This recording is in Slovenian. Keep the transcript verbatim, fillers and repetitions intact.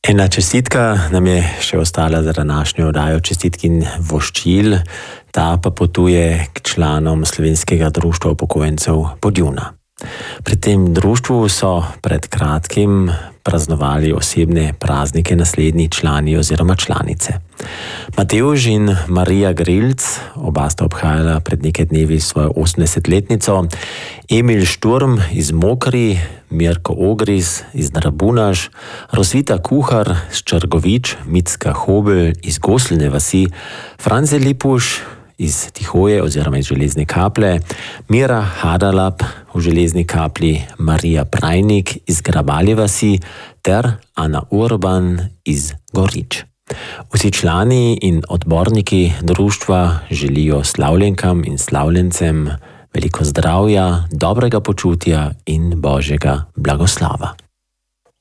Ena čestitka nam je še ostala za današnjo oddajo čestitkin voščil, ta pa potuje k članom Slovenskega društva upokojencev Podjuna. Pri tem društvu so pred kratkim praznovali osebne praznike naslednji člani oziroma članice. Matevž in Marija Grilc, oba sta obhajala pred nekaj dnevi svojo osemdesetletnico, Emil Šturm iz Mokri, Mirko Ogris iz Drabunaž, Rosvita Kuhar iz Črgovič, Micka Hobel iz Goslne vasi, Franze Lipuš iz Tihoje oziroma iz Železne Kaple, Mira Hadalab v Železni Kapli, Marija Prajnik iz Grabalje vasi ter Ana Urban iz Gorič. Vsi člani in odborniki društva želijo slavljenkam in slavljencem veliko zdravja, dobrega počutja in božjega blagoslova.